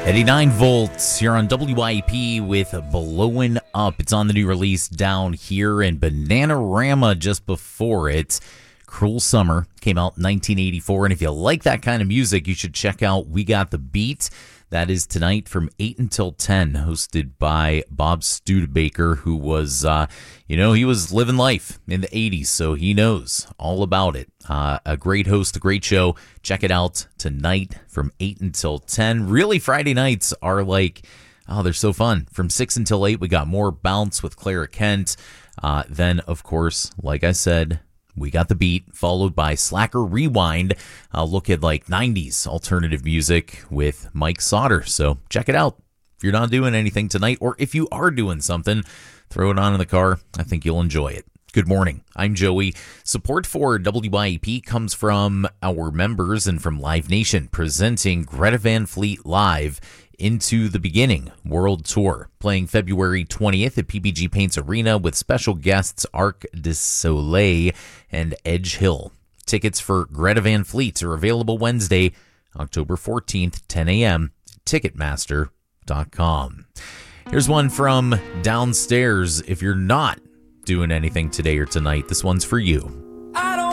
89 volts here on WIP with Blowin' Up. It's on the new release Down Here, and Bananarama just before it. Cruel Summer came out in 1984, and if you like that kind of music, you should check out We Got the Beat. That is tonight from 8 until 10, hosted by Bob Studebaker, who was, he was living life in the 80s, so he knows all about it. A great host, a great show. Check it out tonight from 8 until 10. Really, Friday nights are they're so fun. From 6 until 8, we got more Bounce with Clara Kent. Then, of course, like I said, We Got the Beat, followed by Slacker Rewind. I'll look at 90s alternative music with Mike Sauter. So check it out. If you're not doing anything tonight, or if you are doing something, throw it on in the car. I think you'll enjoy it. Good morning. I'm Joey. Support for WIP comes from our members and from Live Nation, presenting Greta Van Fleet live Into the Beginning World Tour, playing February 20th at PPG Paints Arena with special guests Arc du Soleil and Edge Hill. Tickets for Greta Van Fleet are available Wednesday, October 14th, 10 a.m. at Ticketmaster.com. Here's one from Downstairs. If you're not doing anything today or tonight, this one's for you.